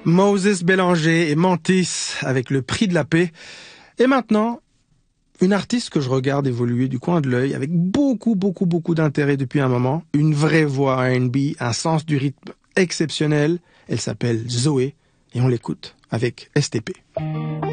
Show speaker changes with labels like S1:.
S1: Moses Bélanger et Mantis avec le prix de la paix. Et maintenant, une artiste que je regarde évoluer du coin de l'œil avec beaucoup d'intérêt depuis un moment. Une vraie voix R&B, un sens du rythme exceptionnel. Elle s'appelle Zoé et on l'écoute avec STP.